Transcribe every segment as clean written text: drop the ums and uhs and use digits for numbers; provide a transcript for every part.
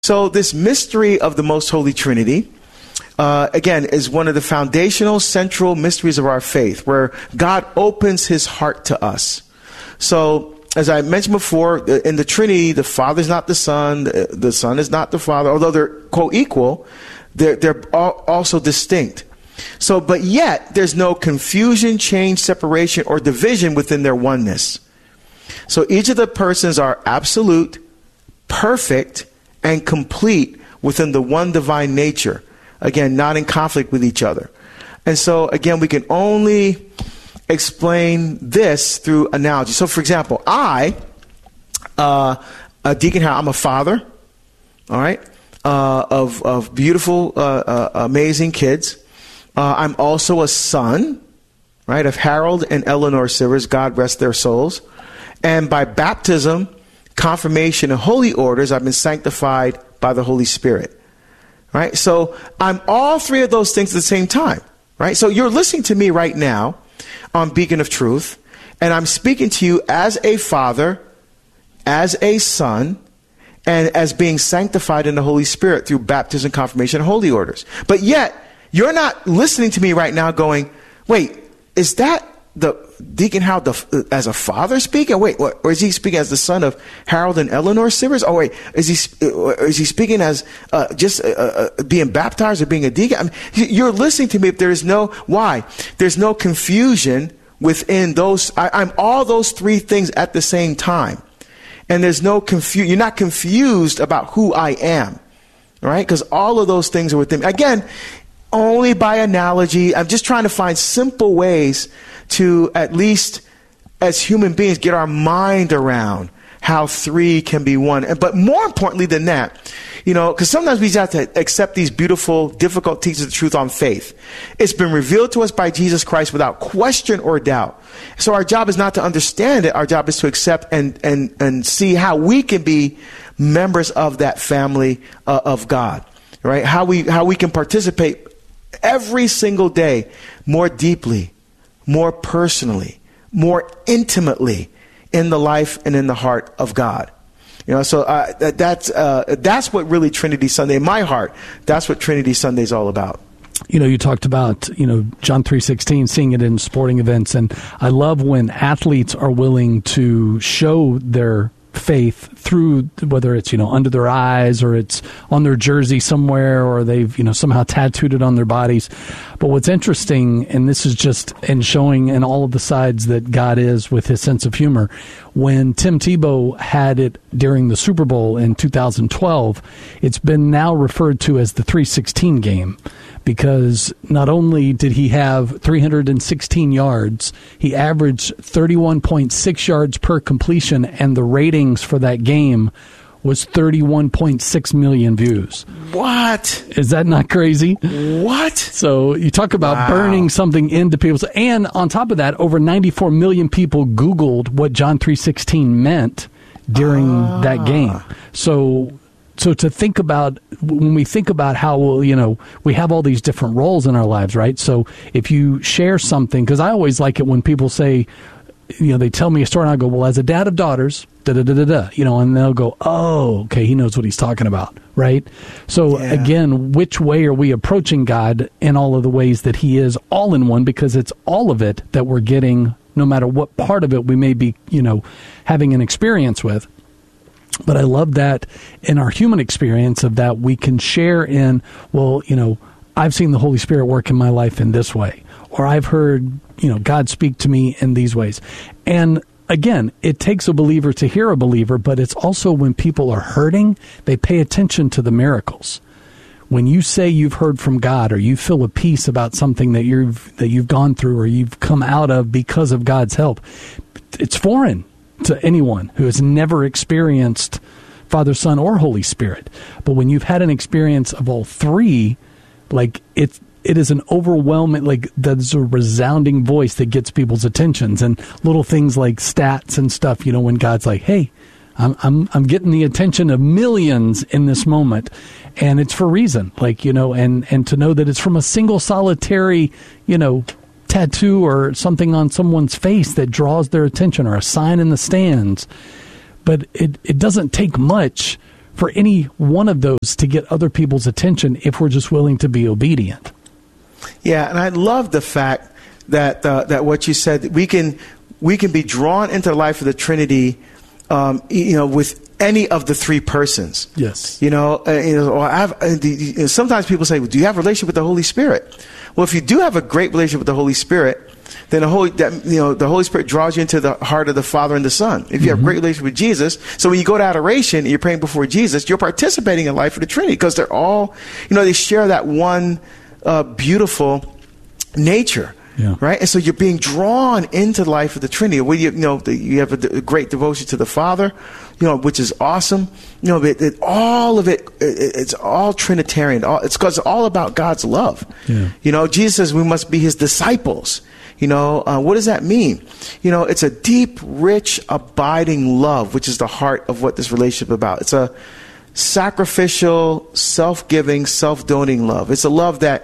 So this mystery of the Most Holy Trinity, again, is one of the foundational, central mysteries of our faith, where God opens his heart to us. So, as I mentioned before, in the Trinity, the Father is not the Son is not the Father, although they're co-equal, they're also distinct. So, but yet, there's no confusion, change, separation, or division within their oneness. So each of the persons are absolute, perfect, and complete within the one divine nature. Again, not in conflict with each other. And so, again, we can only explain this through analogy. So, for example, Deacon Hal, I'm a father, all right, of beautiful, amazing kids. I'm also a son, right, of Harold and Eleanor Sivers, God rest their souls. And by baptism, confirmation, and holy orders, I've been sanctified by the Holy Spirit. Right? So I'm all three of those things at the same time. Right? So you're listening to me right now on Beacon of Truth, and I'm speaking to you as a father, as a son, and as being sanctified in the Holy Spirit through baptism, confirmation, and holy orders. But yet, you're not listening to me right now going, wait, is that the Deacon Hal as a father speaking? Wait, what? Or is he speaking as the son of Harold and Eleanor Sivers? Oh, wait, is he speaking as just being baptized or being a deacon? I mean, you're listening to me. If there is why? There's no confusion within those. I'm all those three things at the same time. And there's no confusion. You're not confused about who I am. Right? Because all of those things are within me. Again, only by analogy. I'm just trying to find simple ways to, at least as human beings, get our mind around how three can be one. But more importantly than that, because sometimes we just have to accept these beautiful, difficult teachings of the truth on faith. It's been revealed to us by Jesus Christ without question or doubt. So our job is not to understand it. Our job is to accept and see how we can be members of that family of God, right? How we can participate every single day more deeply, more personally, more intimately in the life and in the heart of God. So that's what really Trinity Sunday, in my heart, that's what Trinity Sunday is all about. You talked about, John 3:16, seeing it in sporting events. And I love when athletes are willing to show their faith through, whether it's, under their eyes or it's on their jersey somewhere, or they've, somehow tattooed it on their bodies. But what's interesting, and this is just in showing in all of the sides that God is with his sense of humor, when Tim Tebow had it during the Super Bowl in 2012, it's been now referred to as the 316 game. Because not only did he have 316 yards, he averaged 31.6 yards per completion, and the ratings for that game was 31.6 million views. What? Is that not crazy? What? So you talk about burning something into people's... And on top of that, over 94 million people Googled what John 3:16 meant during that game. So to think about, when we think about how, we have all these different roles in our lives, right? So if you share something, because I always like it when people say, they tell me a story and I go, well, as a dad of daughters, da-da-da-da-da, and they'll go, oh, okay, he knows what he's talking about, right? So again, which way are we approaching God in all of the ways that he is all in one? Because it's all of it that we're getting, no matter what part of it we may be, having an experience with. But I love that in our human experience of that we can share in, well, I've seen the Holy Spirit work in my life in this way, or I've heard, God speak to me in these ways. And again, it takes a believer to hear a believer, but it's also when people are hurting, they pay attention to the miracles. When you say you've heard from God, or you feel a peace about something that you've gone through or you've come out of because of God's help, it's foreign to anyone who has never experienced Father, Son, or Holy Spirit. But when you've had an experience of all three, like it is an overwhelming, like that's a resounding voice that gets people's attentions, and little things like stats and stuff, when God's like, hey, I'm getting the attention of millions in this moment, and it's for a reason, and to know that it's from a single solitary, tattoo or something on someone's face that draws their attention, or a sign in the stands. But it doesn't take much for any one of those to get other people's attention if we're just willing to be obedient. Yeah, and I love the fact that that what you said, we can be drawn into the life of the Trinity, with any of the three persons. Yes. Sometimes people say, well, do you have a relationship with the Holy Spirit? Well, if you do have a great relationship with the Holy Spirit, then the Holy Spirit draws you into the heart of the Father and the Son. If you have a great relationship with Jesus, so when you go to adoration and you're praying before Jesus, you're participating in the life of the Trinity, because they're all, they share that one beautiful nature. Yeah. Right, and so you're being drawn into the life of the Trinity. Where you have a great devotion to the Father, which is awesome. All of it, it's all Trinitarian. It's because it's all about God's love. Yeah. Jesus says we must be His disciples. What does that mean? It's a deep, rich, abiding love, which is the heart of what this relationship is about. It's a sacrificial, self-giving, self-donating love. It's a love that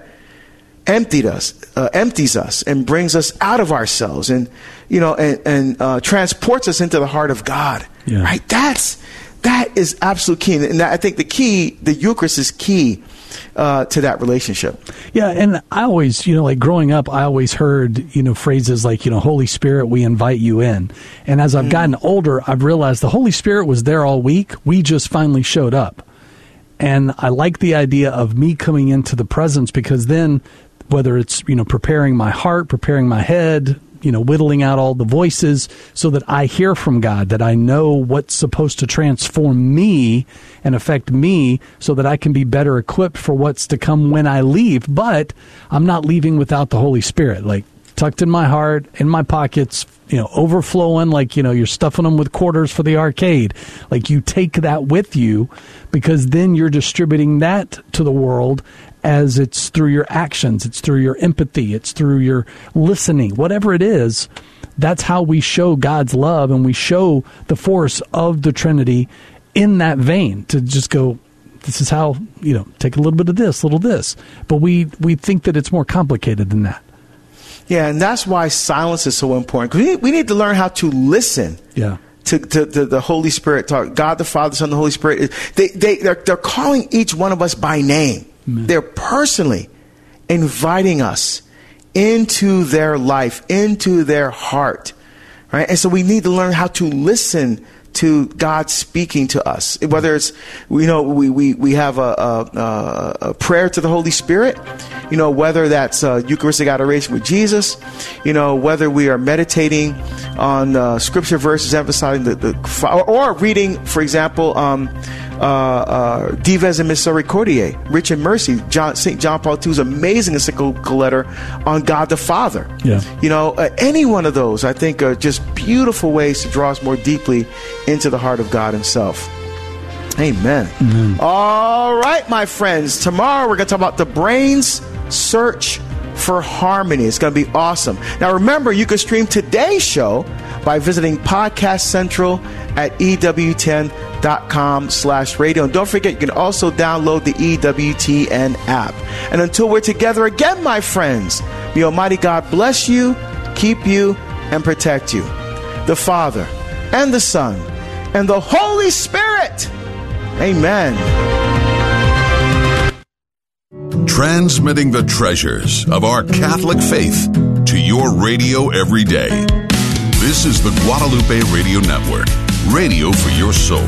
empties us and brings us out of ourselves and transports us into the heart of God. Yeah. Right? That is absolute key. And I think the Eucharist is key to that relationship. Yeah. And I always, like growing up, I always heard, phrases like, Holy Spirit, we invite you in. And as I've gotten older, I've realized the Holy Spirit was there all week. We just finally showed up. And I like the idea of me coming into the presence, because then, whether it's, preparing my heart, preparing my head, whittling out all the voices so that I hear from God, that I know what's supposed to transform me and affect me so that I can be better equipped for what's to come when I leave. But I'm not leaving without the Holy Spirit, like tucked in my heart, in my pockets, overflowing, like, you're stuffing them with quarters for the arcade. Like, you take that with you, because then you're distributing that to the world, as it's through your actions, it's through your empathy, it's through your listening, whatever it is. That's how we show God's love, and we show the force of the Trinity in that vein, to just go, this is how, take a little bit of this, little this. But we think that it's more complicated than that. Yeah, and that's why silence is so important. Because we need to learn how to listen. Yeah. To the Holy Spirit, to God the Father, Son, the Holy Spirit. They're calling each one of us by name. Amen. They're personally inviting us into their life, into their heart, right? And so we need to learn how to listen to God speaking to us. Whether it's, we have a prayer to the Holy Spirit, whether that's Eucharistic adoration with Jesus, whether we are meditating on scripture verses emphasizing or reading, for example, Dives et Misericordiae, Rich in Mercy, St. John Paul II's amazing encyclical letter on God the Father. Yeah. Any one of those, I think, are just beautiful ways to draw us more deeply into the heart of God Himself. Amen. Mm-hmm. All right, my friends. Tomorrow we're going to talk about the brain's search for harmony. It's going to be awesome. Now, remember, you can stream today's show by visiting Podcast Central at EWTN.com/radio. And don't forget, you can also download the EWTN app. And until we're together again, my friends, may Almighty God bless you, keep you, and protect you. The Father, and the Son, and the Holy Spirit. Amen. Transmitting the treasures of our Catholic faith to your radio every day. This is the Guadalupe Radio Network, radio for your soul.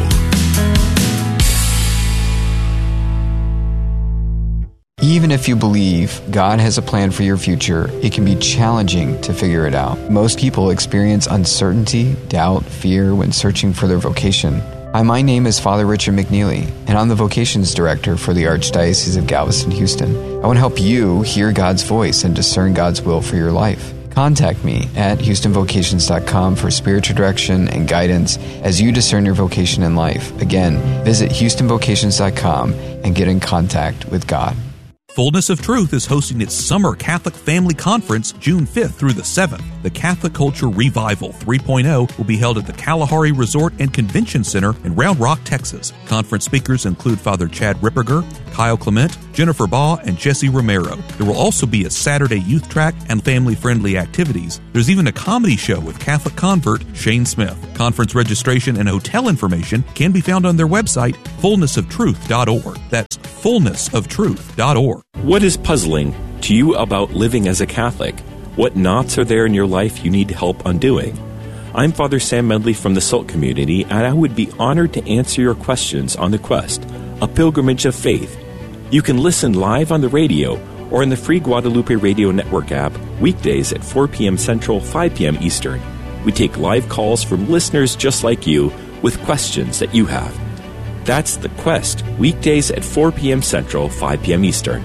Even if you believe God has a plan for your future, it can be challenging to figure it out. Most people experience uncertainty, doubt, fear when searching for their vocation. Hi, my name is Father Richard McNeely, and I'm the Vocations Director for the Archdiocese of Galveston-Houston. I want to help you hear God's voice and discern God's will for your life. Contact me at HoustonVocations.com for spiritual direction and guidance as you discern your vocation in life. Again, visit HoustonVocations.com and get in contact with God. Fullness of Truth is hosting its Summer Catholic Family Conference June 5th through the 7th. The Catholic Culture Revival 3.0 will be held at the Kalahari Resort and Convention Center in Round Rock, Texas. Conference speakers include Father Chad Ripperger, Kyle Clement, Jennifer Baugh, and Jesse Romero. There will also be a Saturday youth track and family-friendly activities. There's even a comedy show with Catholic convert Shane Smith. Conference registration and hotel information can be found on their website, fullnessoftruth.org. That's fullnessoftruth.org. What is puzzling to you about living as a Catholic? What knots are there in your life you need help undoing? I'm Father Sam Medley from the SALT community, and I would be honored to answer your questions on The Quest, a pilgrimage of faith. You can listen live on the radio or in the free Guadalupe Radio Network app weekdays at 4 p.m. Central, 5 p.m. Eastern. We take live calls from listeners just like you with questions that you have. That's The Quest, weekdays at 4 p.m. Central, 5 p.m. Eastern.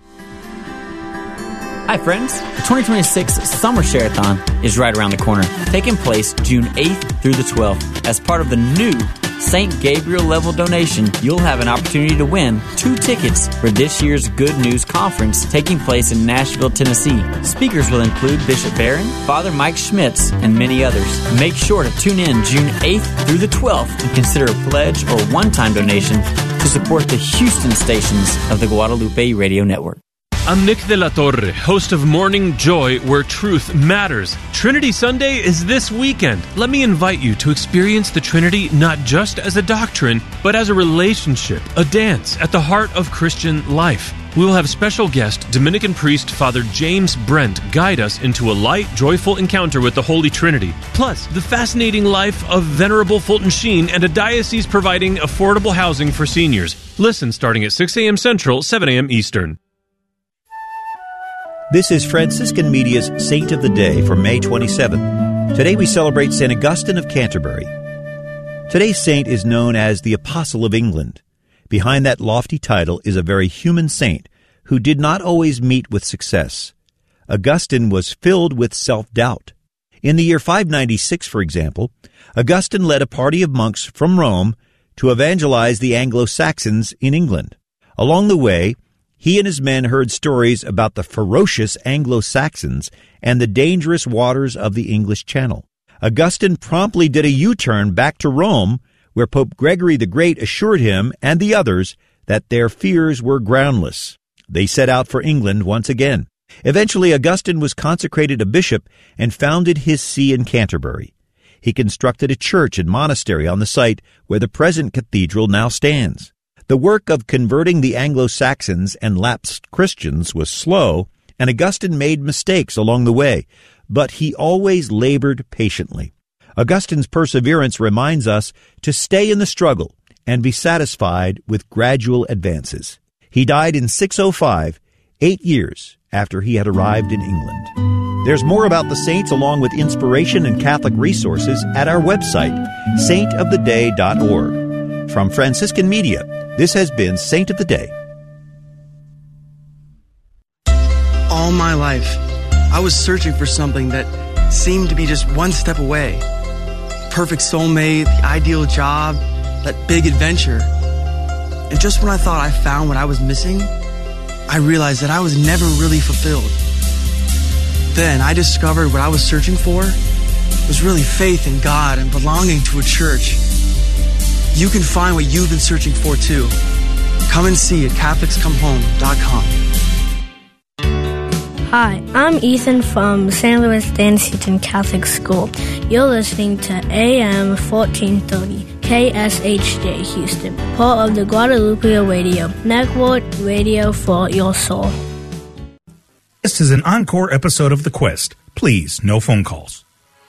Hi friends, the 2026 Summer Share-a-thon is right around the corner, taking place June 8th through the 12th. As part of the new St. Gabriel level donation, you'll have an opportunity to win 2 tickets for this year's Good News Conference taking place in Nashville, Tennessee. Speakers will include Bishop Barron, Father Mike Schmitz, and many others. Make sure to tune in June 8th through the 12th and consider a pledge or one-time donation to support the Houston stations of the Guadalupe Radio Network. I'm Nick de la Torre, host of Morning Joy, where truth matters. Trinity Sunday is this weekend. Let me invite you to experience the Trinity not just as a doctrine, but as a relationship, a dance at the heart of Christian life. We will have special guest, Dominican priest Father James Brent, guide us into a light, joyful encounter with the Holy Trinity. Plus, the fascinating life of Venerable Fulton Sheen and a diocese providing affordable housing for seniors. Listen starting at 6 a.m. Central, 7 a.m. Eastern. This is Franciscan Media's Saint of the Day for May 27th. Today we celebrate St. Augustine of Canterbury. Today's saint is known as the Apostle of England. Behind that lofty title is a very human saint who did not always meet with success. Augustine was filled with self-doubt. In the year 596, for example, Augustine led a party of monks from Rome to evangelize the Anglo-Saxons in England. Along the way, he and his men heard stories about the ferocious Anglo-Saxons and the dangerous waters of the English Channel. Augustine promptly did a U-turn back to Rome, where Pope Gregory the Great assured him and the others that their fears were groundless. They set out for England once again. Eventually, Augustine was consecrated a bishop and founded his see in Canterbury. He constructed a church and monastery on the site where the present cathedral now stands. The work of converting the Anglo-Saxons and lapsed Christians was slow, and Augustine made mistakes along the way, but he always labored patiently. Augustine's perseverance reminds us to stay in the struggle and be satisfied with gradual advances. He died in 605, 8 years after he had arrived in England. There's more about the saints along with inspiration and Catholic resources at our website, saintoftheday.org. From Franciscan Media, this has been Saint of the Day. All my life, I was searching for something that seemed to be just one step away. Perfect soulmate, the ideal job, that big adventure. And just when I thought I found what I was missing, I realized that I was never really fulfilled. Then I discovered what I was searching for was really faith in God and belonging to a church. You can find what you've been searching for too. Come and see at CatholicsComeHome.com. Hi, I'm Ethan from St. Louis Dan Seaton Catholic School. You're listening to AM 1430 KSHJ Houston, part of the Guadalupe Radio Network, radio for your soul. This is an encore episode of The Quest. Please, no phone calls.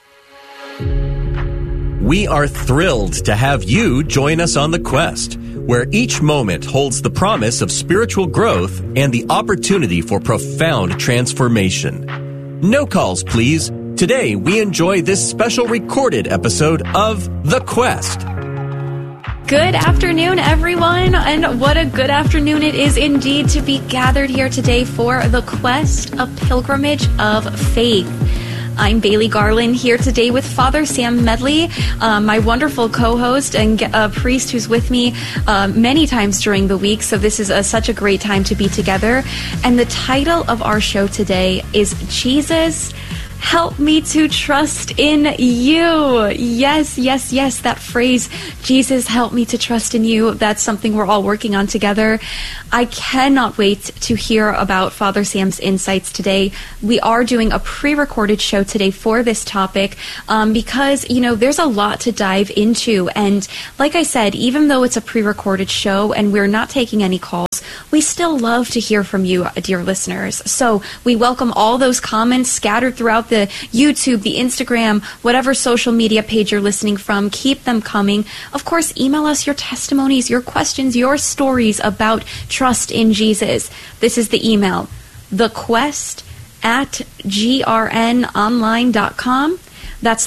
We are thrilled to have you join us on The Quest, where each moment holds the promise of spiritual growth and the opportunity for profound transformation. No calls, please. Today, we enjoy this special recorded episode of The Quest. Good afternoon, everyone, and what a good afternoon it is indeed to be gathered here today for The Quest, a pilgrimage of faith. I'm Bailey Garland here today with Father Sam Medley, my wonderful co-host and a priest who's with me many times during the week. So this is such a great time to be together. And the title of our show today is Jesus, Help Me to Trust in You. Yes, yes, yes, that phrase, Jesus, help me to trust in you. That's something we're all working on together. I cannot wait to hear about Father Sam's insights today. We are doing a pre-recorded show today for this topic because, there's a lot to dive into. And like I said, even though it's a pre-recorded show and we're not taking any calls, we still love to hear from you, dear listeners. So we welcome all those comments scattered throughout the YouTube, the Instagram, whatever social media page you're listening from. Keep them coming. Of course, email us your testimonies, your questions, your stories about trust in Jesus. This is the email, thequest@grnonline.com. That's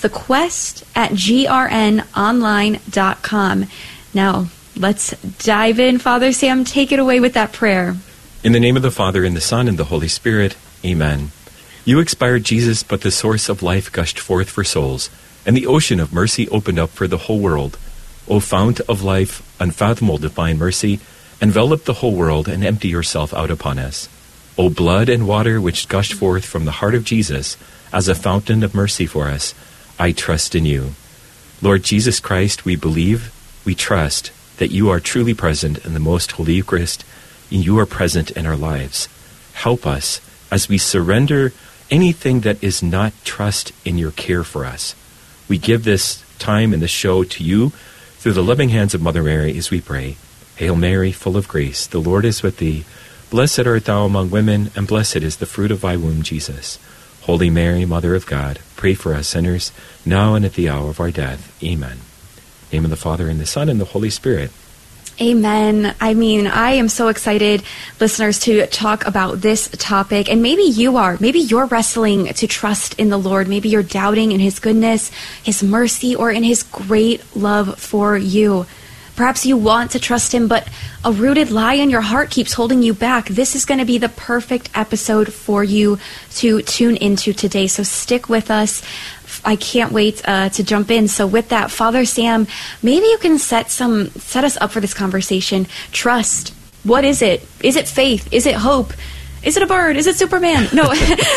thequest@grnonline.com. Now, let's dive in. Father Sam, take it away with that prayer. In the name of the Father, and the Son, and the Holy Spirit. Amen. You expired, Jesus, but the source of life gushed forth for souls, and the ocean of mercy opened up for the whole world. O fount of life, unfathomable divine mercy, envelop the whole world and empty yourself out upon us. O blood and water which gushed forth from the heart of Jesus as a fountain of mercy for us, I trust in you. Lord Jesus Christ, we believe, we trust that you are truly present in the most holy Eucharist, and you are present in our lives. Help us as we surrender anything that is not trust in your care for us. We give this time and this show to you through the loving hands of Mother Mary as we pray. Hail Mary, full of grace, the Lord is with thee. Blessed art thou among women, and blessed is the fruit of thy womb, Jesus. Holy Mary, Mother of God, pray for us sinners, now and at the hour of our death. Amen. In the name of the Father, and the Son, and the Holy Spirit. Amen. I am so excited, listeners, to talk about this topic. And maybe you are. Maybe you're wrestling to trust in the Lord. Maybe you're doubting in His goodness, His mercy, or in His great love for you. Perhaps you want to trust Him, but a rooted lie in your heart keeps holding you back. This is going to be the perfect episode for you to tune into today. So stick with us. I can't wait to jump in. So with that, Father Sam, maybe you can set us up for this conversation. Trust. What is it? Is it faith? Is it hope? Is it a bird? Is it Superman? No,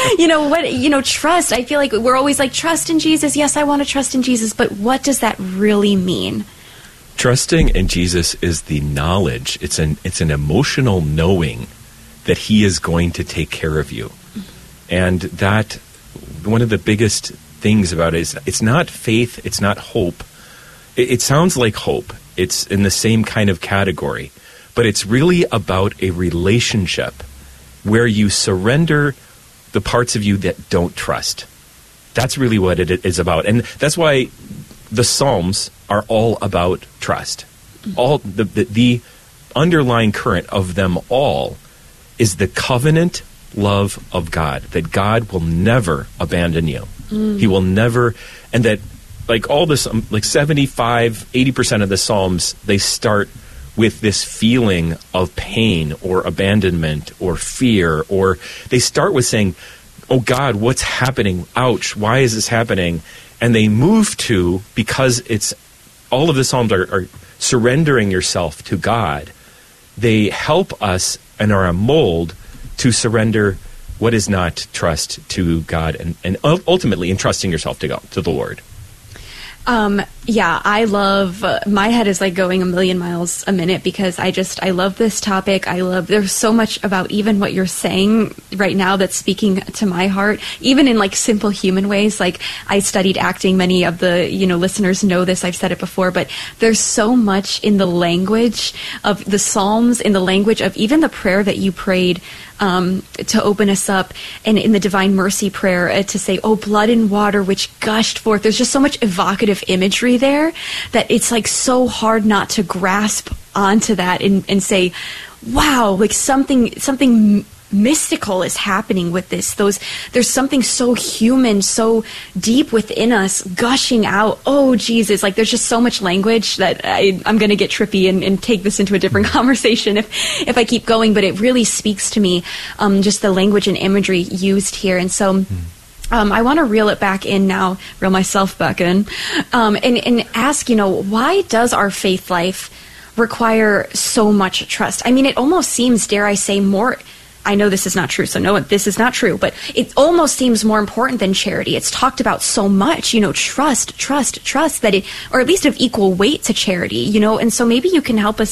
trust. I feel like we're always like, trust in Jesus. Yes, I want to trust in Jesus. But what does that really mean? Trusting in Jesus is the knowledge. It's an emotional knowing that He is going to take care of you. And that, one of the biggest things about it is it's not faith, it's not hope. It sounds like hope. It's in the same kind of category. But it's really about a relationship where you surrender the parts of you that don't trust. That's really what it is about. And that's why the Psalms are all about trust. All the underlying current of them all is the covenant love of God, that God will never abandon you. He will never, and that like all this, like 75-80% of the Psalms, they start with this feeling of pain or abandonment or fear, or they start with saying, oh God, what's happening? Ouch, why is this happening? And they move to, because it's all of the Psalms are surrendering yourself to God. They help us and are a mold to surrender what is not trust to God, and ultimately entrusting yourself to God, to the Lord. Yeah, I love, my head is like going a million miles a minute because I love this topic. There's so much about even what you're saying right now that's speaking to my heart, even in like simple human ways. Like I studied acting. Many of the, listeners know this. I've said it before, but there's so much in the language of the Psalms, in the language of even the prayer that you prayed, to open us up, and in the Divine Mercy prayer to say, oh, blood and water which gushed forth. There's just so much evocative imagery there that it's like so hard not to grasp onto that and say, wow, like something mystical is happening with this. There's something so human, so deep within us gushing out. Oh, Jesus. Like there's just so much language that I'm going to get trippy and take this into a different conversation if I keep going. But it really speaks to me, just the language and imagery used here. And so I want to reel it back in now, reel myself back in, and ask, why does our faith life require so much trust? I mean, it almost seems, dare I say, more... I know this is not true, so no, this is not true, but it almost seems more important than charity. It's talked about so much, trust, that or at least of equal weight to charity, and so maybe you can help us,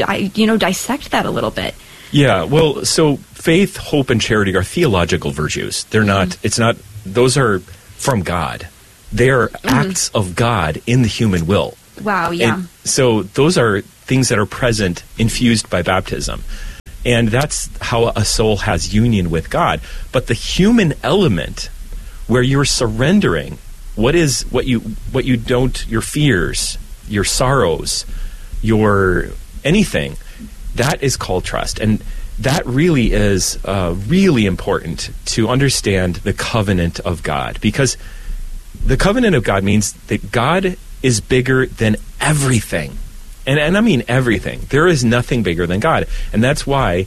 dissect that a little bit. Yeah, well, so faith, hope, and charity are theological virtues. They're not, those are from God. They are acts of God in the human will. Wow, yeah. And so those are things that are present, infused by baptism. And that's how a soul has union with God. But the human element, where you're surrendering what you don't, your fears, your sorrows, your anything, that is called trust. And that really is really important to understand the covenant of God. Because the covenant of God means that God is bigger than everything. And I mean everything. There is nothing bigger than God. And that's why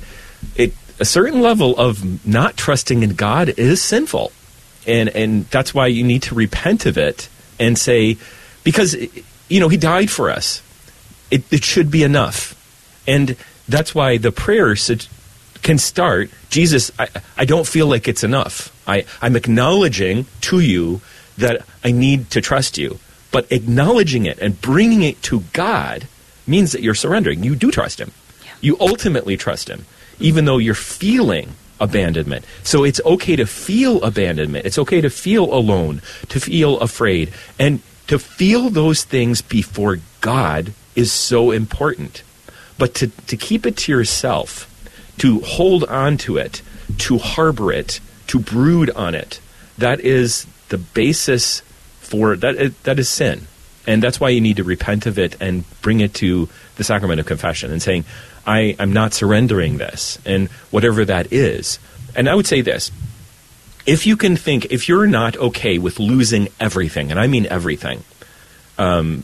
a certain level of not trusting in God is sinful. And that's why you need to repent of it and say, because, he died for us. It should be enough. And that's why the prayer can start, Jesus, I don't feel like it's enough. I'm acknowledging to you that I need to trust you. But acknowledging it and bringing it to God means that you're surrendering. You do trust him. Yeah. You ultimately trust him, even though you're feeling abandonment. So it's okay to feel abandonment. It's okay to feel alone, to feel afraid. And to feel those things before God is so important. But to keep it to yourself, to hold on to it, to harbor it, to brood on it, that is the basis for that is sin. And that's why you need to repent of it and bring it to the sacrament of confession and saying, I'm not surrendering this, and whatever that is. And I would say this, if you're not okay with losing everything, and I mean everything, and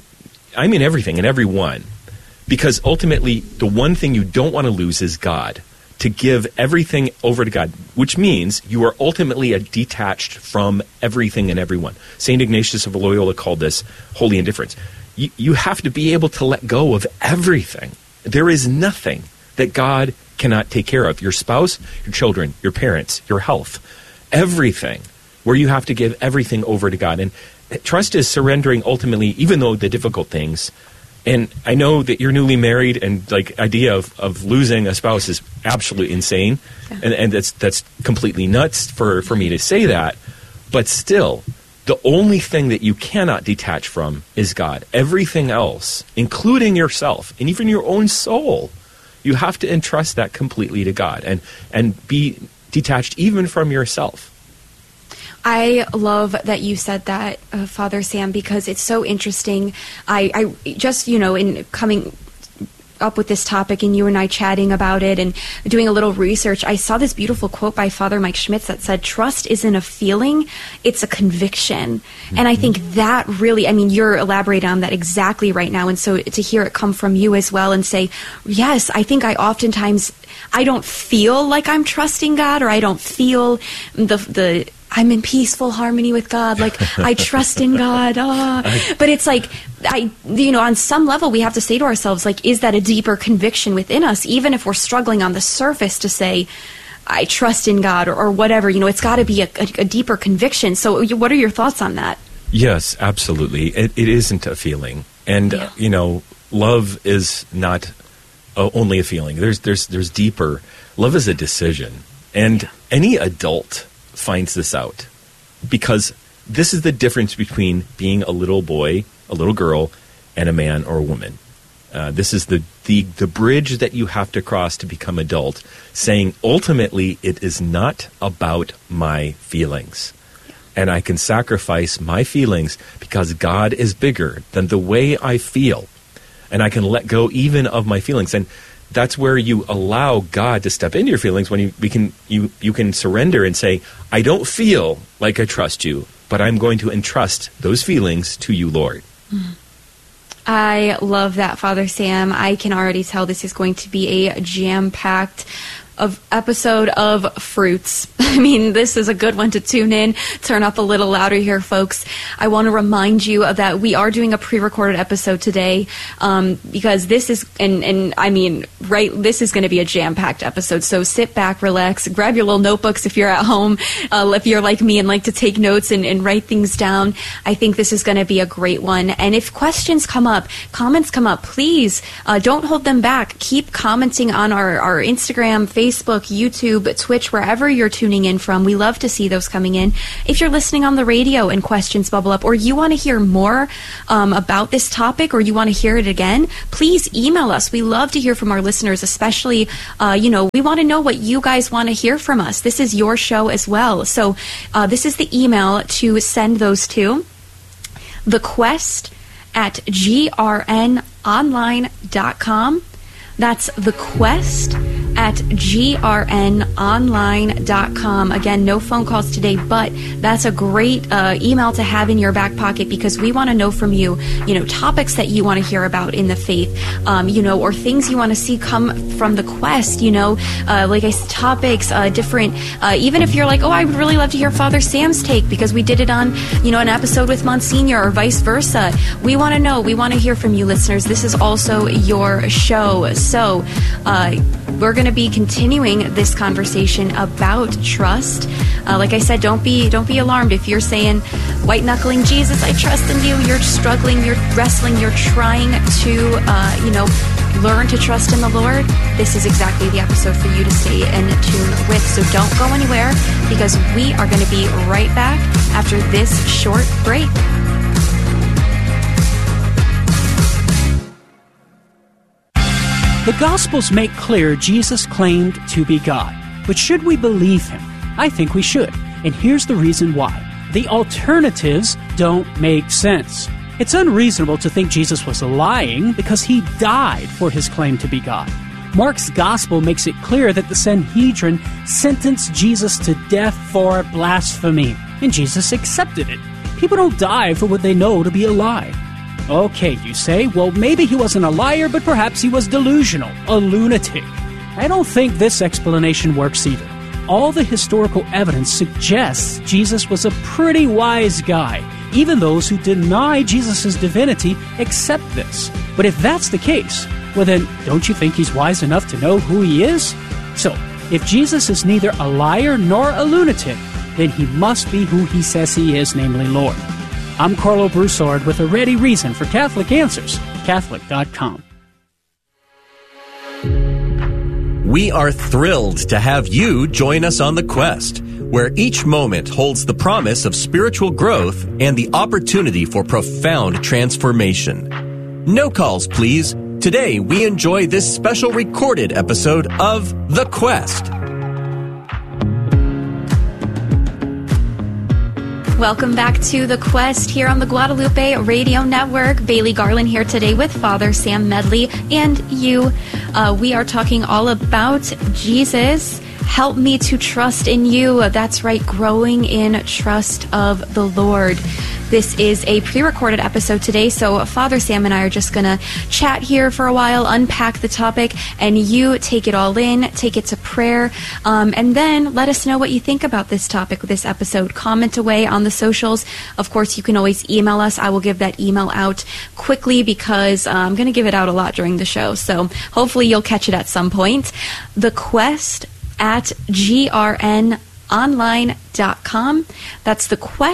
everyone, because ultimately the one thing you don't want to lose is God. To give everything over to God, which means you are ultimately detached from everything and everyone. St. Ignatius of Loyola called this holy indifference. You have to be able to let go of everything. There is nothing that God cannot take care of. Your spouse, your children, your parents, your health, everything, where you have to give everything over to God. And trust is surrendering ultimately, even though the difficult things. And I know that you're newly married, and idea of losing a spouse is absolutely insane, yeah. and that's completely nuts for me to say that. But still, the only thing that you cannot detach from is God. Everything else, including yourself and even your own soul, you have to entrust that completely to God and be detached even from yourself. I love that you said that, Father Sam, because it's so interesting. I just, in coming up with this topic and you and I chatting about it and doing a little research, I saw this beautiful quote by Father Mike Schmitz that said, trust isn't a feeling, it's a conviction. Mm-hmm. And I think that really, you're elaborating on that exactly right now. And so to hear it come from you as well and say, yes, I think I don't feel like I'm trusting God, or I don't feel I'm in peaceful harmony with God. I trust in God. But it's on some level we have to say to ourselves, is that a deeper conviction within us, even if we're struggling on the surface to say, I trust in God or whatever, it's got to be a deeper conviction. So what are your thoughts on that? Yes, absolutely. It isn't a feeling. And, love is not only a feeling. There's deeper. Love is a decision. And any adult finds this out, because this is the difference between being a little boy, a little girl, and a man or a woman. This is the bridge that you have to cross to become adult, saying ultimately it is not about my feelings. And I can sacrifice my feelings because God is bigger than the way I feel. And I can let go even of my feelings. And that's where you allow God to step into your feelings, when you can surrender and say, I don't feel like I trust you, but I'm going to entrust those feelings to you, Lord. I love that, Father Sam. I can already tell this is going to be a jam-packed episode of fruits. I mean, this is a good one to tune in. Turn up a little louder here, folks. I want to remind you that we are doing a pre-recorded episode today because this is, this is going to be a jam-packed episode. So sit back, relax, grab your little notebooks if you're at home, if you're like me and like to take notes and write things down. I think this is going to be a great one. And if questions come up, comments come up, please don't hold them back. Keep commenting on our Instagram, Facebook, YouTube, Twitch, wherever you're tuning in from. We love to see those coming in. If you're listening on the radio and questions bubble up, or you want to hear more about this topic, or you want to hear it again, please email us. We love to hear from our listeners, especially, we want to know what you guys want to hear from us. This is your show as well. So this is the email to send those to: thequest@grnonline.com. That's thequest@grnonline.com. Again, no phone calls today, but that's a great email to have in your back pocket, because we want to know from you, topics that you want to hear about in the faith, or things you want to see come from the Quest, like I said, topics, different, even if you're like, oh, I would really love to hear Father Sam's take because we did it on, an episode with Monsignor, or vice versa. We want to know. We want to hear from you, listeners. This is also your show. So we're going to be continuing this conversation about trust. Like I said, don't be alarmed if you're saying, white knuckling Jesus, I trust in you. You're struggling, you're wrestling, you're trying to, learn to trust in the Lord. This is exactly the episode for you to stay in tune with. So don't go anywhere, because we are going to be right back after this short break. The Gospels make clear Jesus claimed to be God. But should we believe him? I think we should. And here's the reason why. The alternatives don't make sense. It's unreasonable to think Jesus was lying because he died for his claim to be God. Mark's Gospel makes it clear that the Sanhedrin sentenced Jesus to death for blasphemy, and Jesus accepted it. People don't die for what they know to be a lie. Okay, you say, well, maybe he wasn't a liar, but perhaps he was delusional, a lunatic. I don't think this explanation works either. All the historical evidence suggests Jesus was a pretty wise guy. Even those who deny Jesus' divinity accept this. But if that's the case, well then, don't you think he's wise enough to know who he is? So, if Jesus is neither a liar nor a lunatic, then he must be who he says he is, namely Lord. I'm Carlo Broussard with a ready reason for Catholic Answers, Catholic.com. We are thrilled to have you join us on the Quest, where each moment holds the promise of spiritual growth and the opportunity for profound transformation. No calls, please. Today, we enjoy this special recorded episode of The Quest. Welcome back to The Quest here on the Guadalupe Radio Network. Bailey Garland here today with Father Sam Medley and you. We are talking all about Jesus. Help me to trust in you. That's right, growing in trust of the Lord. This is a pre-recorded episode today, so Father Sam and I are just going to chat here for a while, unpack the topic, and you take it all in, take it to prayer, and then let us know what you think about this topic, this episode. Comment away on the socials. Of course, you can always email us. I will give that email out quickly because I'm going to give it out a lot during the show, so hopefully you'll catch it at some point. thequest@grnonline.com. That's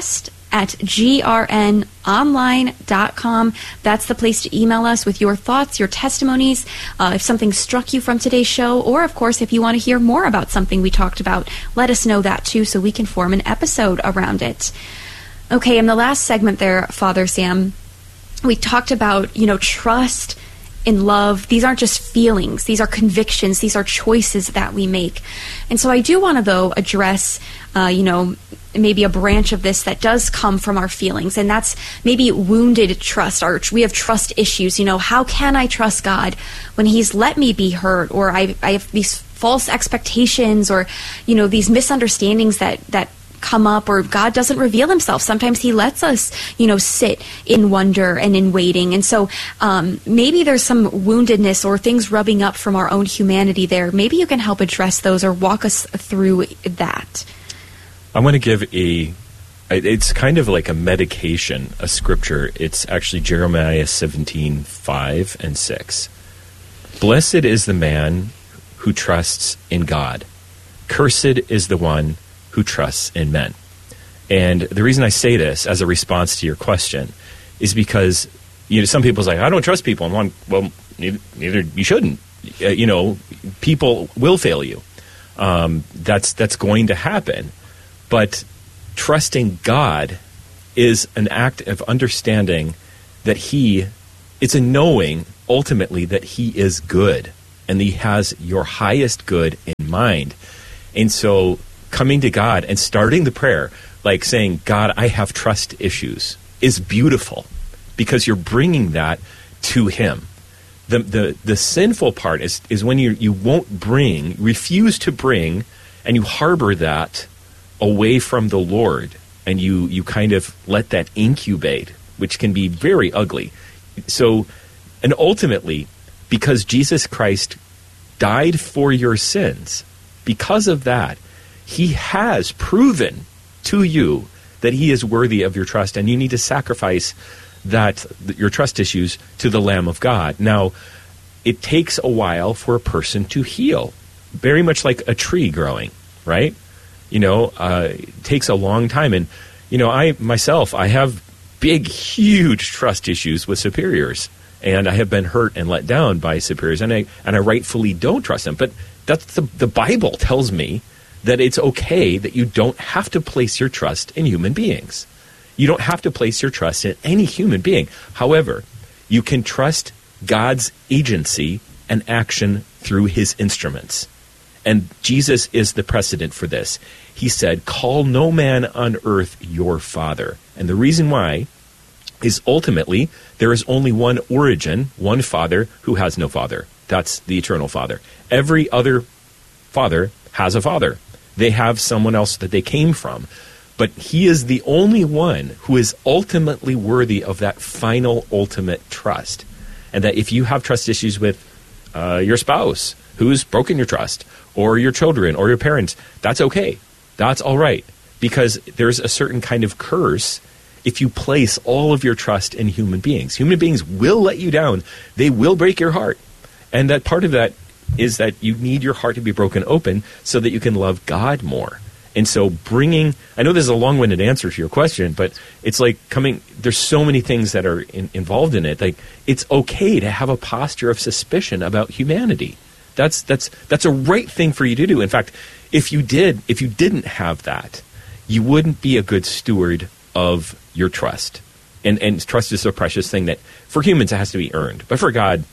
thequest@grnonline.com. That's the place to email us with your thoughts, your testimonies, if something struck you from today's show, or of course if you want to hear more about something we talked about, let us know that too so we can form an episode around it. Okay, in the last segment there, Father Sam, we talked about, trust in love. These aren't just feelings. These are convictions. These are choices that we make. And so I do want to, though, address, maybe a branch of this that does come from our feelings, and that's maybe wounded trust. We have trust issues. How can I trust God when he's let me be hurt, or I have these false expectations, or, these misunderstandings that come up, or God doesn't reveal himself. Sometimes he lets us, sit in wonder and in waiting. And so maybe there's some woundedness or things rubbing up from our own humanity there. Maybe you can help address those or walk us through that. I want to give it's kind of like a medication, a scripture. It's actually Jeremiah 17:5 and 6. Blessed is the man who trusts in God. Cursed is the one who trusts in men. And the reason I say this as a response to your question is because, some people's like, I don't trust people. And well, neither you shouldn't. People will fail you. That's going to happen. But trusting God is an act of understanding that it's a knowing ultimately that He is good and He has your highest good in mind. And so coming to God and starting the prayer, like saying, God, I have trust issues, is beautiful because you're bringing that to Him. The sinful part is when you refuse to bring, and you harbor that away from the Lord, and you kind of let that incubate, which can be very ugly. So, and ultimately, because Jesus Christ died for your sins, because of that, He has proven to you that He is worthy of your trust, and you need to sacrifice your trust issues to the Lamb of God. Now, it takes a while for a person to heal, very much like a tree growing, right? It takes a long time. And, I have big, huge trust issues with superiors. And I have been hurt and let down by superiors. And I rightfully don't trust them. But that's the Bible tells me that it's okay that you don't have to place your trust in human beings. You don't have to place your trust in any human being. However, you can trust God's agency and action through His instruments. And Jesus is the precedent for this. He said, call no man on earth your father. And the reason why is ultimately there is only one origin, one Father who has no father. That's the eternal Father. Every other father has a father. They have someone else that they came from. But He is the only one who is ultimately worthy of that final ultimate trust. And that if you have trust issues with your spouse who's broken your trust, or your children, or your parents, that's okay. That's all right. Because there's a certain kind of curse if you place all of your trust in human beings. Human beings will let you down. They will break your heart. And that part of that is that you need your heart to be broken open so that you can love God more. And so I know this is a long-winded answer to your question, but it's like there's so many things that are involved in it. Like, it's okay to have a posture of suspicion about humanity. That's a right thing for you to do. In fact, if you didn't have that, you wouldn't be a good steward of your trust. And trust is a precious thing that for humans it has to be earned. But for God,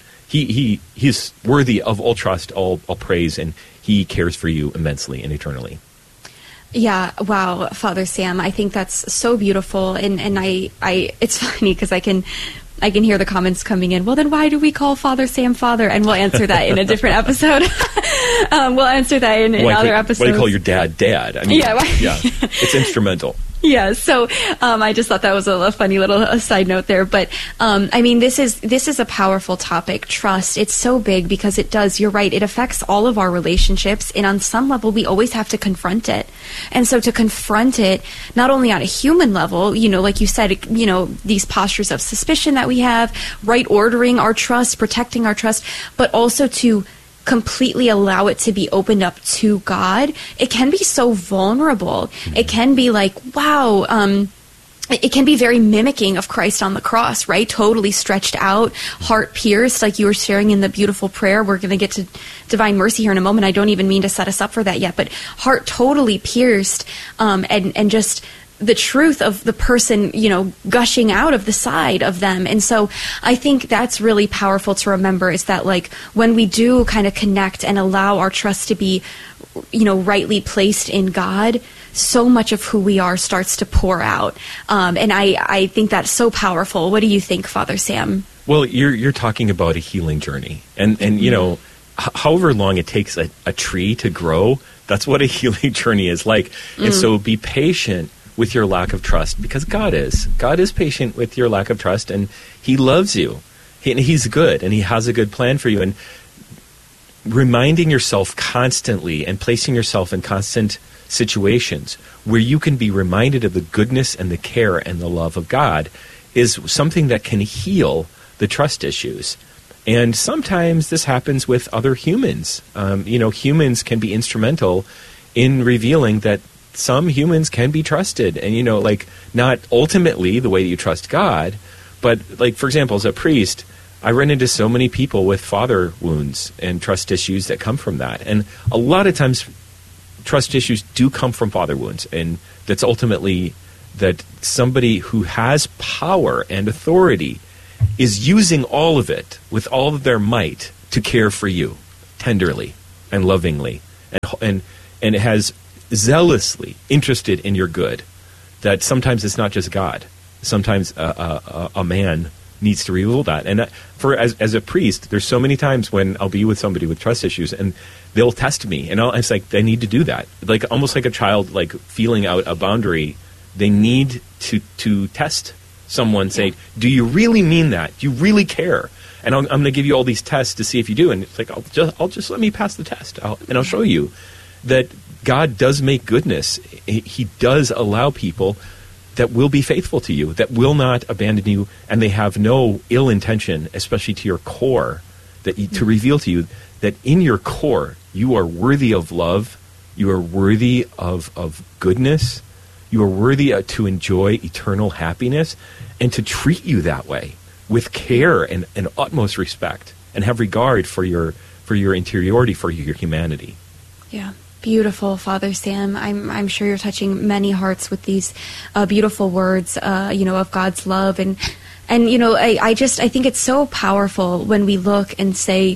He's worthy of all trust, all praise, and He cares for you immensely and eternally. Yeah, wow, Father Sam, I think that's so beautiful, and I it's funny because I can hear the comments coming in. Well, then why do we call Father Sam Father? And we'll answer that in a different episode. We'll answer that in other episodes. Why do you call your dad Dad? I mean, yeah, it's instrumental. Yeah, so I just thought that was a funny little side note there. But this is a powerful topic, trust. It's so big because it does, you're right, it affects all of our relationships. And on some level, we always have to confront it. And so to confront it, not only on a human level, like you said, these postures of suspicion that we have, right ordering our trust, protecting our trust, but also to completely allow it to be opened up to God, it can be so vulnerable. Mm-hmm. It can be like, wow, it can be very mimicking of Christ on the cross, right? Totally stretched out, heart pierced, like you were sharing in the beautiful prayer. We're going to get to divine mercy here in a moment. I don't even mean to set us up for that yet, but heart totally pierced, and just the truth of the person, gushing out of the side of them. And so I think that's really powerful to remember, is that like when we do kind of connect and allow our trust to be, rightly placed in God, so much of who we are starts to pour out. And I think that's so powerful. What do you think, Father Sam? Well, you're talking about a healing journey. And however long it takes a tree to grow, that's what a healing journey is like. And so be patient with your lack of trust, because God is patient with your lack of trust, and He loves you, and He's good, and He has a good plan for you. And reminding yourself constantly and placing yourself in constant situations where you can be reminded of the goodness and the care and the love of God is something that can heal the trust issues. And sometimes this happens with other humans. Humans can be instrumental in revealing that some humans can be trusted. And, not ultimately the way that you trust God, but, for example, as a priest, I run into so many people with father wounds and trust issues that come from that. And a lot of times trust issues do come from father wounds. And that's ultimately that somebody who has power and authority is using all of it with all of their might to care for you tenderly and lovingly and has zealously interested in your good. That sometimes it's not just God. Sometimes a man needs to reveal that. And as a priest, there's so many times when I'll be with somebody with trust issues and they'll test me. And it's like, they need to do that. Almost like a child, feeling out a boundary. They need to test someone, say, do you really mean that? Do you really care? And I'm going to give you all these tests to see if you do. And it's like, I'll just let me pass the test. I'll show you that God does make goodness. He does allow people that will be faithful to you, that will not abandon you, and they have no ill intention, especially to your core, to reveal to you that in your core you are worthy of love, you are worthy of goodness, you are worthy to enjoy eternal happiness, and to treat you that way with care and utmost respect, and have regard for your interiority, for your humanity. Yeah. Beautiful, Father Sam. I'm sure you're touching many hearts with these beautiful words, of God's love, and I think it's so powerful when we look and say,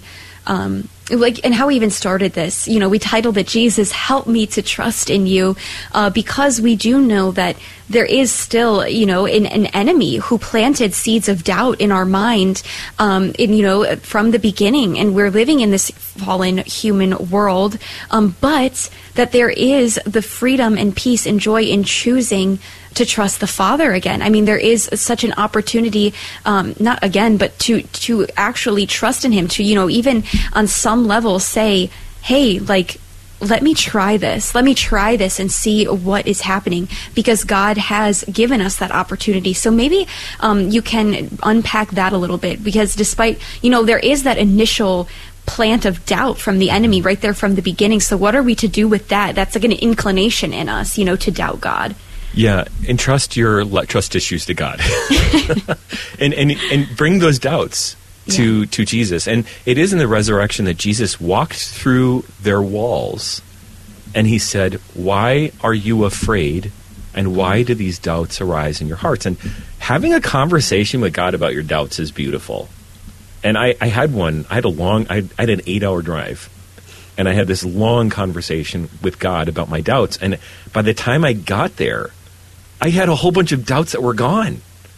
and how we even started this. We titled it, Jesus, Help Me to Trust in You, because we do know that there is still, an enemy who planted seeds of doubt in our mind, from the beginning. And we're living in this fallen human world, but that there is the freedom and peace and joy in choosing to trust the Father again. I mean, there is such an opportunity, not again, but to actually trust in Him, to, even on some level say, hey, let me try this and see what is happening, because God has given us that opportunity. So maybe you can unpack that a little bit, because despite, there is that initial plant of doubt from the enemy right there from the beginning. So what are we to do with that? That's like an inclination in us, to doubt God. Yeah, entrust your trust issues to God, and bring those doubts to Jesus. And it is in the resurrection that Jesus walked through their walls, and He said, "Why are you afraid? And why do these doubts arise in your hearts?" And having a conversation with God about your doubts is beautiful. And I had one. I had an 8-hour drive. And I had this long conversation with God about my doubts. And by the time I got there, I had a whole bunch of doubts that were gone.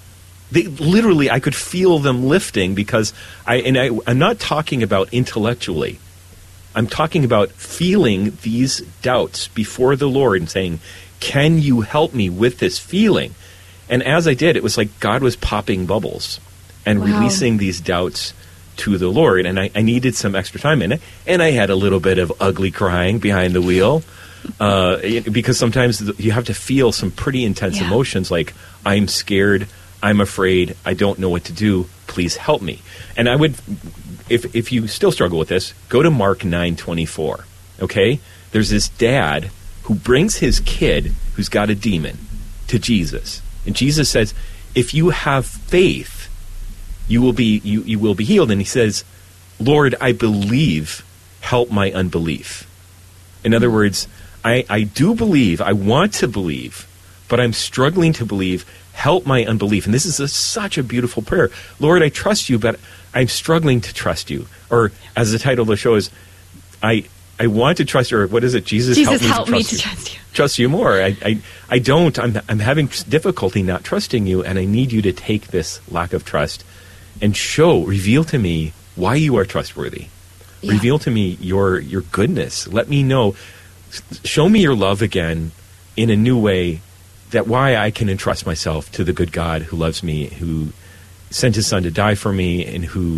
I could feel them lifting, because I'm not talking about intellectually. I'm talking about feeling these doubts before the Lord and saying, can you help me with this feeling? And as I did, it was like God was popping bubbles and releasing these doubts to the Lord. And I needed some extra time in it. And I had a little bit of ugly crying behind the wheel, because sometimes you have to feel some pretty intense emotions, like, I'm scared, I'm afraid, I don't know what to do, please help me. And I would, if you still struggle with this, go to Mark 9:24, okay? There's this dad who brings his kid who's got a demon to Jesus. And Jesus says, if you have faith, you will be healed. And he says, Lord, I believe, help my unbelief. In other words, I do believe, I want to believe, but I'm struggling to believe, help my unbelief. And this is such a beautiful prayer. Lord, I trust you, but I'm struggling to trust you. Or as the title of the show is, I want to trust you, or what is it? Jesus help me to trust you. Trust you more. I don't. I'm having difficulty not trusting you, and I need you to take this lack of trust and reveal to me why you are trustworthy. Yeah. Reveal to me your goodness. Let me know. Show me your love again in a new way, that why I can entrust myself to the good God who loves me, who sent His Son to die for me, and who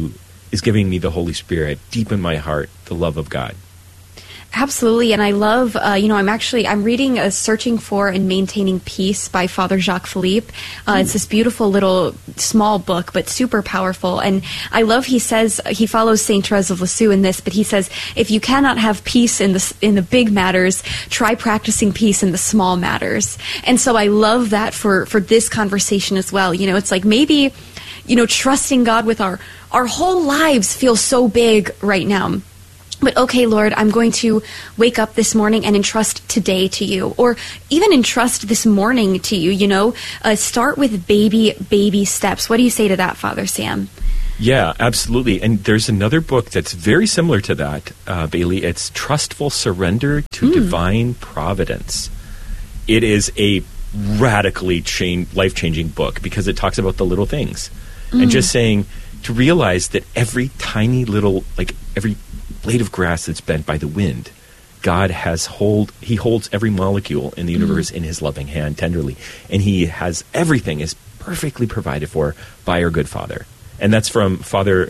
is giving me the Holy Spirit, deep in my heart, the love of God. Absolutely, and I love, I'm reading Searching for and Maintaining Peace by Father Jacques Philippe. It's this beautiful little small book, but super powerful. And I love, he says, he follows Saint Therese of Lisieux in this, but he says, if you cannot have peace in the big matters, try practicing peace in the small matters. And so I love that for this conversation as well. You know, it's like maybe, trusting God with our whole lives feels so big right now. But okay, Lord, I'm going to wake up this morning and entrust today to you, or even entrust this morning to you, start with baby steps. What do you say to that, Father Sam? Yeah, absolutely. And there's another book that's very similar to that, Bailey. It's Trustful Surrender to Divine Providence. It is a radically life-changing book because it talks about the little things. And just saying, to realize that every tiny little, every blade of grass that's bent by the wind, God he holds every molecule in the universe in his loving hand tenderly. And he has everything is perfectly provided for by our good Father. And that's from Father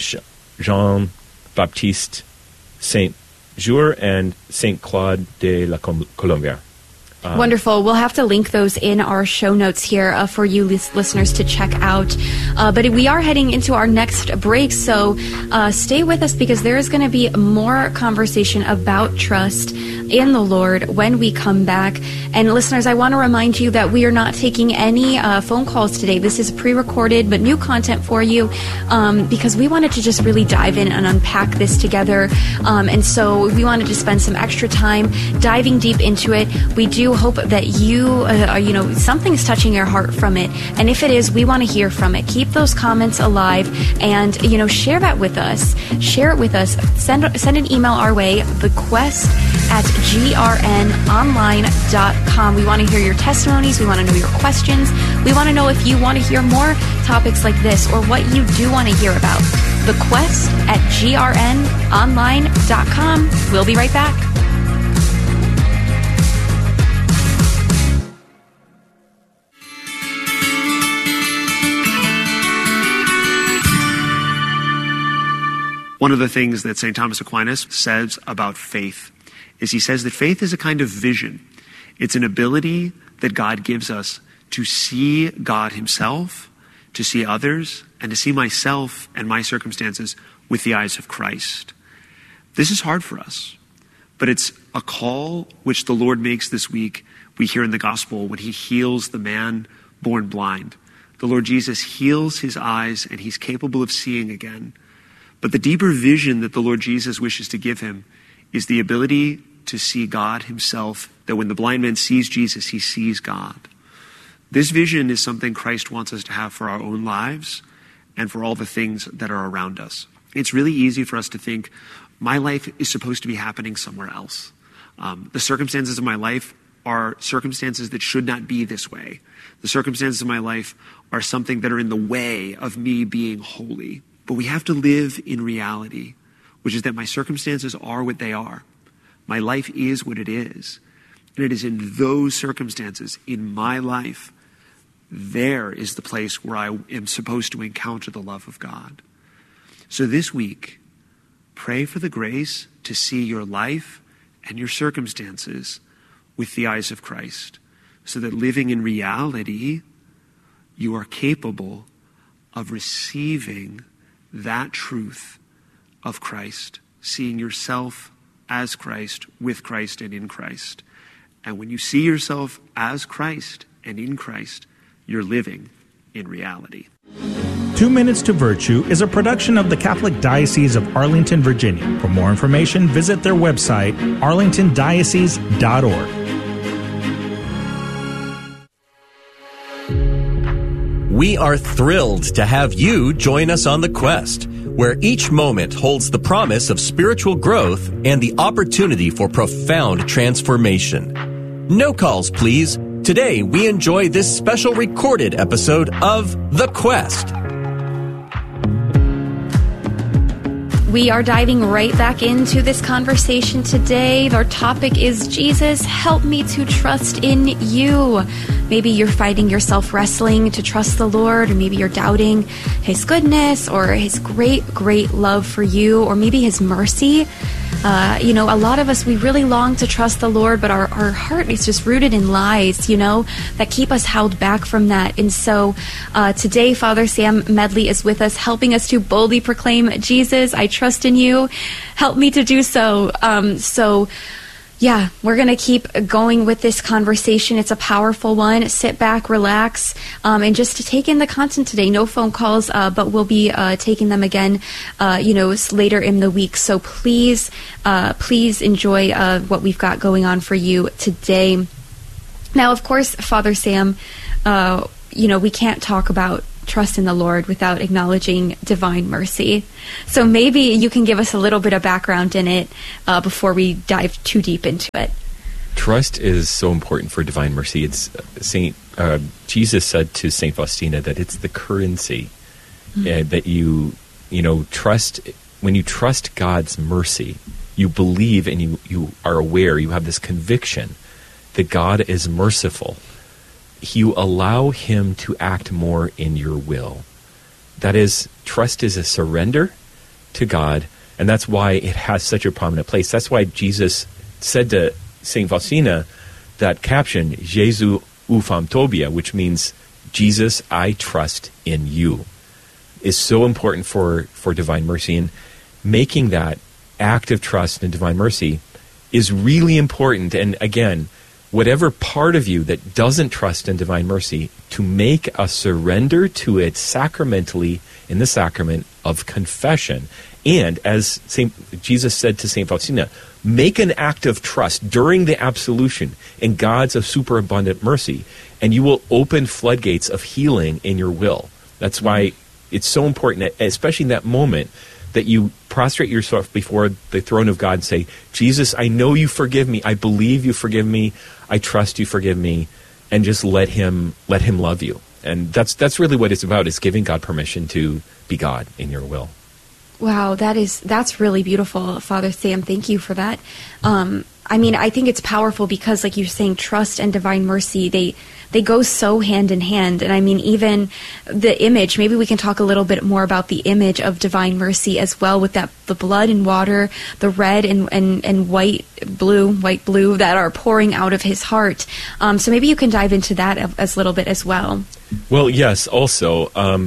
Jean-Baptiste Saint-Jour and Saint Claude de la Colombière. Wonderful. We'll have to link those in our show notes here for you listeners to check out. But we are heading into our next break, so stay with us because there is going to be more conversation about trust in the Lord when we come back. And listeners, I want to remind you that we are not taking any phone calls today. This is pre-recorded but new content for you because we wanted to just really dive in and unpack this together. And so we wanted to spend some extra time diving deep into it. We do hope that something's touching your heart from it. And if it is, we want to hear from it. Keep those comments alive and, share that with us. Share it with us. Send an email our way, thequest@grnonline.com. We want to hear your testimonies. We want to know your questions. We want to know if you want to hear more topics like this or what you do want to hear about. thequest@grnonline.com. We'll be right back. One of the things that St. Thomas Aquinas says about faith is he says that faith is a kind of vision. It's an ability that God gives us to see God himself, to see others, and to see myself and my circumstances with the eyes of Christ. This is hard for us, but it's a call which the Lord makes this week. We hear in the gospel when he heals the man born blind. The Lord Jesus heals his eyes and he's capable of seeing again. But the deeper vision that the Lord Jesus wishes to give him is the ability to see God himself, that when the blind man sees Jesus, he sees God. This vision is something Christ wants us to have for our own lives and for all the things that are around us. It's really easy for us to think, my life is supposed to be happening somewhere else. The circumstances of my life are circumstances that should not be this way. The circumstances of my life are something that are in the way of me being holy. But we have to live in reality, which is that my circumstances are what they are. My life is what it is. And it is in those circumstances, in my life, there is the place where I am supposed to encounter the love of God. So this week, pray for the grace to see your life and your circumstances with the eyes of Christ, so that living in reality, you are capable of receiving that truth of Christ, seeing yourself as Christ, with Christ, and in Christ. And when you see yourself as Christ and in Christ, you're living in reality. 2 Minutes to Virtue is a production of the Catholic Diocese of Arlington, Virginia. For more information, visit their website, arlingtondiocese.org. We are thrilled to have you join us on the quest, where each moment holds the promise of spiritual growth and the opportunity for profound transformation. No calls, please. Today, we enjoy this special recorded episode of The Quest. We are diving right back into this conversation today. Our topic is Jesus, help me to trust in you. Maybe you're finding yourself wrestling to trust the Lord, or maybe you're doubting his goodness or his great, great love for you, or maybe his mercy. A lot of us, we really long to trust the Lord, but our heart is just rooted in lies, that keep us held back from that. And so today, Father Sam Medley is with us, helping us to boldly proclaim, Jesus, I trust in you. Help me to do so. We're going to keep going with this conversation. It's a powerful one. Sit back, relax, and just to take in the content today. No phone calls, but we'll be taking them again, later in the week. So please enjoy what we've got going on for you today. Now, of course, Father Sam, we can't talk about trust in the Lord without acknowledging divine mercy. So maybe you can give us a little bit of background in it before we dive too deep into it. Trust is so important for divine mercy. It's Jesus said to Saint Faustina that it's the currency that you trust. When you trust God's mercy, you believe and you are aware, you have this conviction that God is merciful. You allow him to act more in your will. That is, trust is a surrender to God, and that's why it has such a prominent place. That's why Jesus said to St. Faustina that caption, Jesu ufam tobia, which means, Jesus, I trust in you, is so important for divine mercy. And making that act of trust in divine mercy is really important. And again, whatever part of you that doesn't trust in divine mercy, to make a surrender to it sacramentally in the sacrament of confession. And as Jesus said to St. Faustina, make an act of trust during the absolution in God's of superabundant mercy, and you will open floodgates of healing in your will. That's why it's so important, especially in that moment, that you prostrate yourself before the throne of God and say, Jesus, I know you forgive me. I believe you forgive me. I trust you forgive me. And just let him love you. And that's really what it's about, is giving God permission to be God in your will. Wow, that's really beautiful, Father Sam. Thank you for that. I think it's powerful because, like you're saying, trust and divine mercy, they go so hand in hand. And even the image, maybe we can talk a little bit more about the image of divine mercy as well, with the blood and water, the red and white blue that are pouring out of his heart. So maybe you can dive into that as a little bit as well. Well, yes, also,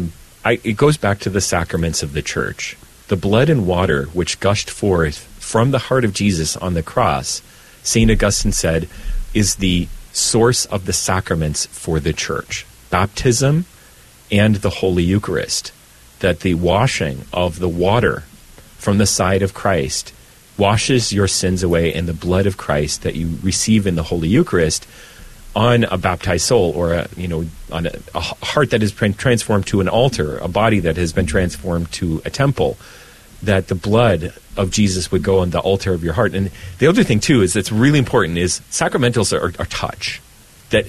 it goes back to the sacraments of the Church. The blood and water which gushed forth from the heart of Jesus on the cross, St. Augustine said, is the source of the sacraments for the Church. Baptism and the Holy Eucharist. That the washing of the water from the side of Christ washes your sins away, and the blood of Christ that you receive in the Holy Eucharist on a baptized soul, or on a heart that has been transformed to an altar, a body that has been transformed to a temple, that the blood of Jesus would go on the altar of your heart. And the other thing, too, is that's really important, is sacramentals are touch. That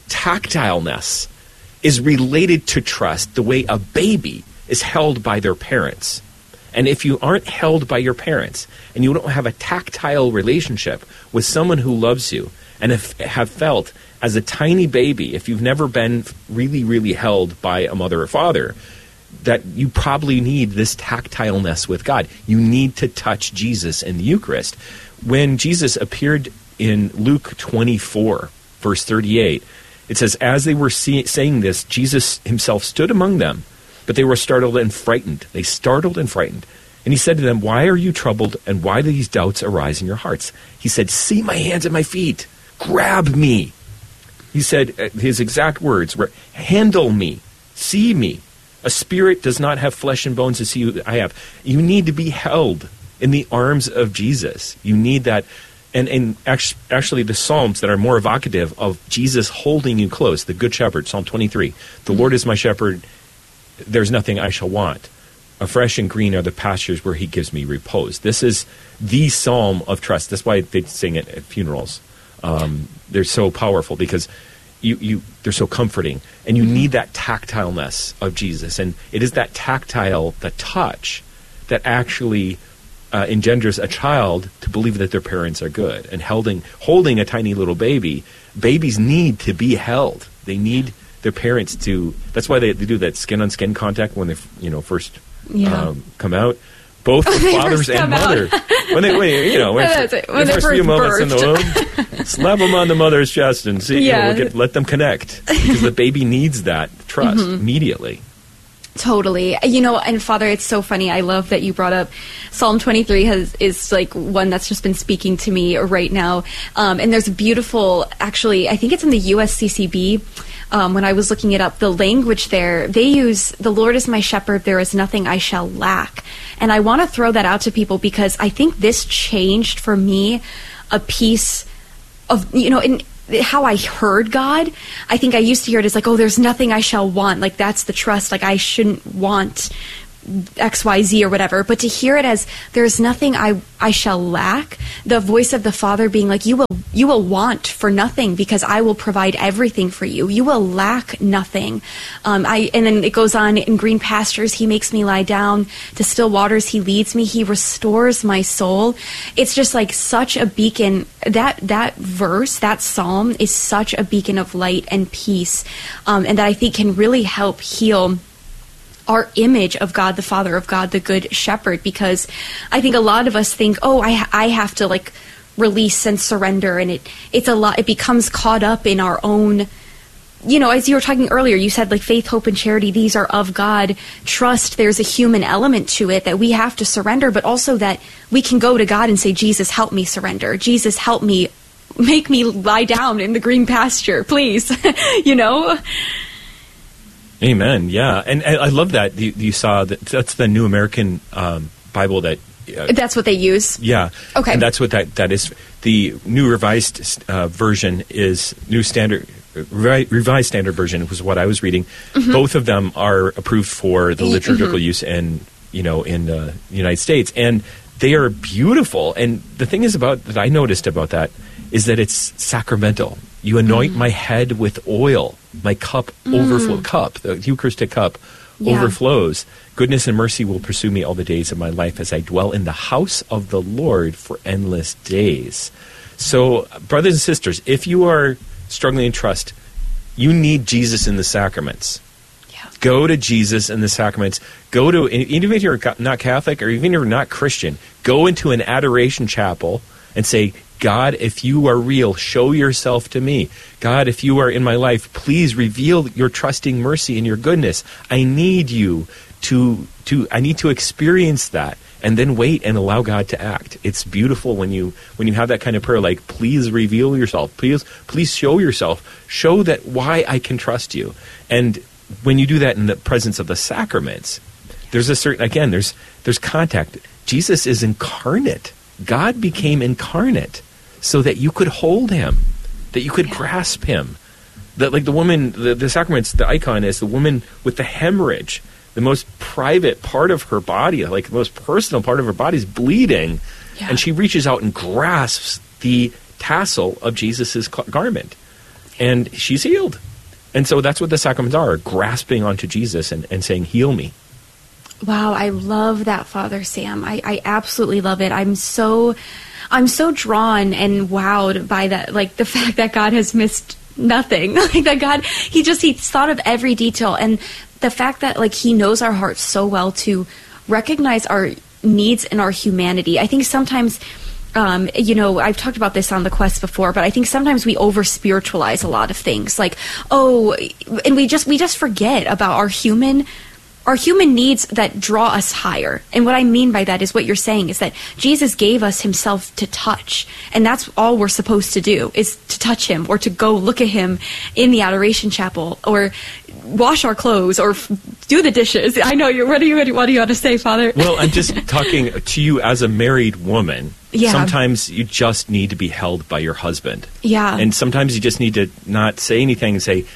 tactileness is related to trust the way a baby is held by their parents. And if you aren't held by your parents, and you don't have a tactile relationship with someone who loves you, and have felt as a tiny baby, if you've never been really, really held by a mother or father, that you probably need this tactileness with God. You need to touch Jesus in the Eucharist. When Jesus appeared in Luke 24, verse 38, it says, as they were saying this, Jesus himself stood among them, but they were startled and frightened. They startled and frightened. And he said to them, why are you troubled, and why do these doubts arise in your hearts? He said, see my hands and my feet. Grab me. He said, his exact words were, handle me, see me. A spirit does not have flesh and bones as I have. You need to be held in the arms of Jesus. You need that. And actually the Psalms that are more evocative of Jesus holding you close, the Good Shepherd, Psalm 23, the Lord is my shepherd, there's nothing I shall want. Fresh and green are the pastures where he gives me repose. This is the psalm of trust. That's why they sing it at funerals. They're so powerful because they're so comforting, and you need that tactileness of Jesus. And it is that tactile, the touch, that actually engenders a child to believe that their parents are good. And holding a tiny little baby, babies need to be held. They need their parents to. That's why they do that skin-on-skin contact when they first come out. Both the fathers and mother. When the first few moments in the womb, slap them on the mother's chest and see. Let them connect, because the baby needs that trust immediately. Totally. And Father, it's so funny. I love that you brought up Psalm 23 is like one that's just been speaking to me right now. And there's a beautiful, actually, I think it's in the USCCB. When I was looking it up, the language there, they use, "The Lord is my shepherd, there is nothing I shall lack." And I want to throw that out to people, because I think this changed for me a piece of, in how I heard God. I think I used to hear it as like, oh, there's nothing I shall want. Like, that's the trust. Like, I shouldn't want X, Y, Z or whatever. But to hear it as there's nothing I shall lack, the voice of the Father being like, you will want for nothing, because I will provide everything for you. You will lack nothing. And then it goes on, in green pastures he makes me lie down, to still waters he leads me, he restores my soul. It's just like such a beacon. That verse, that psalm is such a beacon of light and peace, and that I think can really help heal our image of God the Father, of God the Good Shepherd, because I think a lot of us think, oh, I have to like release and surrender, and it's a lot. It becomes caught up in our own, as you were talking earlier, you said like faith, hope, and charity, these are of God. Trust, there's a human element to it that we have to surrender, but also that we can go to God and say, Jesus, help me surrender. Jesus, help me, make me lie down in the green pasture, please. Amen. Yeah, and I love that you saw that's the New American Bible that. That's what they use. Yeah. Okay. And that's what that is. The New Revised version is Revised Standard Version was what I was reading. Mm-hmm. Both of them are approved for the liturgical use in the United States, and they are beautiful. And the thing is that I noticed about that is that it's sacramental. You anoint my head with oil. My cup the Eucharistic cup overflows. Goodness and mercy will pursue me all the days of my life as I dwell in the house of the Lord for endless days. So, brothers and sisters, if you are struggling in trust, you need Jesus in the sacraments. Yeah. Go to Jesus in the sacraments. Even if you're not Catholic or even if you're not Christian, go into an adoration chapel and say, God, if you are real, show yourself to me. God, if you are in my life, please reveal your trusting mercy and your goodness. I need you I need to experience that, and then wait and allow God to act. It's beautiful when you have that kind of prayer, like, please reveal yourself. Please show yourself. Show that why I can trust you. And when you do that in the presence of the sacraments, there's a certain, there's contact. Jesus is incarnate. God became incarnate so that you could hold him, that you could grasp him. That, like the woman, the sacraments, the icon is the woman with the hemorrhage, the most private part of her body, like the most personal part of her body is bleeding, and she reaches out and grasps the tassel of Jesus's garment, and she's healed. And so that's what the sacraments are, grasping onto Jesus and saying, heal me. Wow, I love that, Father Sam. I absolutely love it. I'm so drawn and wowed by that, like the fact that God has missed nothing. Like that God, he thought of every detail, and the fact that like he knows our hearts so well to recognize our needs and our humanity. I think sometimes, I've talked about this on the Quest before, but I think sometimes we over spiritualize a lot of things, like, and we just forget about our human needs that draw us higher. And what I mean by that is what you're saying is that Jesus gave us himself to touch. And that's all we're supposed to do, is to touch him, or to go look at him in the adoration chapel, or wash our clothes, or do the dishes. I know what do you want to say, Father? Well, I'm just talking to you as a married woman. Yeah. Sometimes you just need to be held by your husband. Yeah. And sometimes you just need to not say anything and say,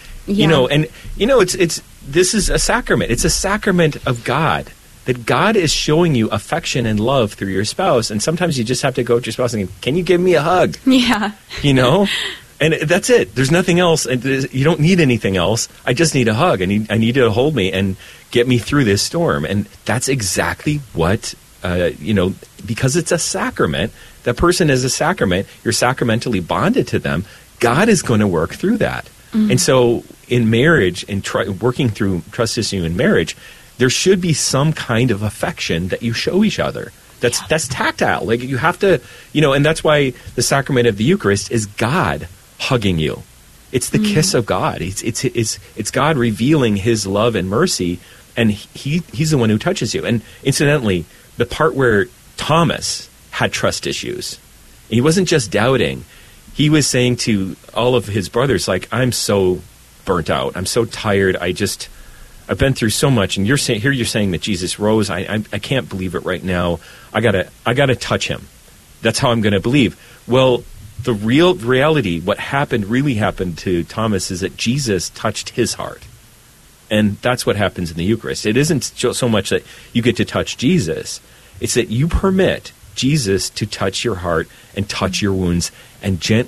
this is a sacrament. It's a sacrament of God, that God is showing you affection and love through your spouse. And sometimes you just have to go to your spouse and say, can you give me a hug? Yeah. And that's it. There's nothing else. And you don't need anything else. I just need a hug. I need you to hold me and get me through this storm. And that's exactly what because it's a sacrament, that person is a sacrament, you're sacramentally bonded to them, God is going to work through that. And so in marriage and working through trust issue in marriage, there should be some kind of affection that you show each other. That's tactile. Like you have to, and that's why the sacrament of the Eucharist is God hugging you. It's the kiss of God. It's God revealing His love and mercy, and He's the one who touches you. And incidentally, the part where Thomas had trust issues, he wasn't just doubting. He was saying to all of his brothers, like, I'm so burnt out. I'm so tired. I've been through so much. And you're saying that Jesus rose. I can't believe it right now. I gotta touch Him. That's how I'm going to believe. Well, the reality, what really happened to Thomas is that Jesus touched his heart. And that's what happens in the Eucharist. It isn't so much that you get to touch Jesus. It's that you permit Jesus to touch your heart and touch your wounds and gently